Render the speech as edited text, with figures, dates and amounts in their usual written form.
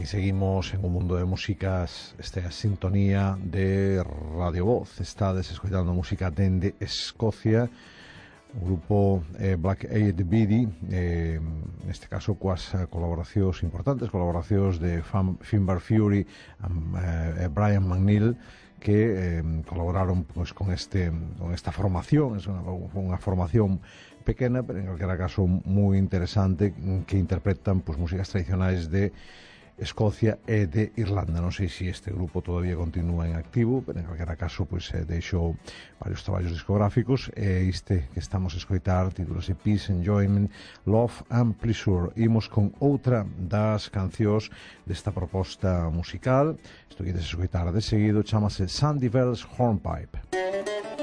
Aquí seguimos en un mundo de músicas, esta sintonía de Radio Voz. Estades escoitando música dende Escocia, o grupo Black Eyed Beatty, neste caso coas colaboracións importantes, colaboracións de Finbar Fury e Brian McNeil, que colaboraron pues, con esta formación. Es unha formación pequena, pero en calquera caso moi interesante, que interpretan pues, músicas tradicionais de Escocia e de Irlanda. Non sei se este grupo todavía continúa en activo, pero en calquera caso pues, deixou varios traballos discográficos, e este que estamos a escoitar titúlase Peace, Enjoyment, Love and Pleasure. Imos con outra das cancións desta proposta musical. Isto que ides escoitar de seguido chamase Sandy Bell's Hornpipe.